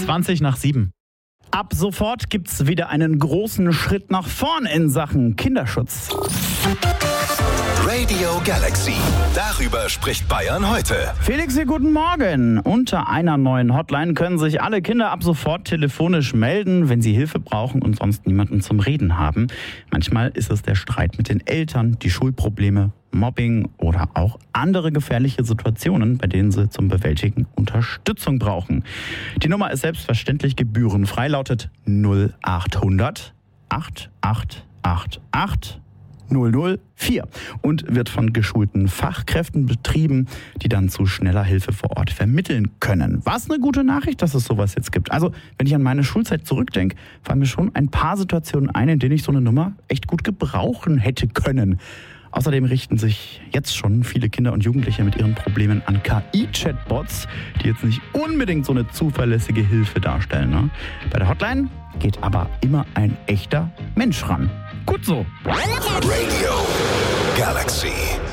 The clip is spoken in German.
7:20. Ab sofort gibt's wieder einen großen Schritt nach vorn in Sachen Kinderschutz. Radio Galaxy. Darüber spricht Bayern heute. Felix, hier, guten Morgen. Unter einer neuen Hotline können sich alle Kinder ab sofort telefonisch melden, wenn sie Hilfe brauchen und sonst niemanden zum Reden haben. Manchmal ist es der Streit mit den Eltern, die Schulprobleme, Mobbing oder auch andere gefährliche Situationen, bei denen sie zum Bewältigen Unterstützung brauchen. Die Nummer ist selbstverständlich gebührenfrei, lautet 0800 8888 004 und wird von geschulten Fachkräften betrieben, die dann zu schneller Hilfe vor Ort vermitteln können. Was eine gute Nachricht, dass es sowas jetzt gibt. Also, wenn ich an meine Schulzeit zurückdenke, fallen mir schon ein paar Situationen ein, in denen ich so eine Nummer echt gut gebrauchen hätte können. Außerdem richten sich jetzt schon viele Kinder und Jugendliche mit ihren Problemen an KI-Chatbots, die jetzt nicht unbedingt so eine zuverlässige Hilfe darstellen. Ne? Bei der Hotline geht aber immer ein echter Mensch ran. Gut so. Radio Galaxy.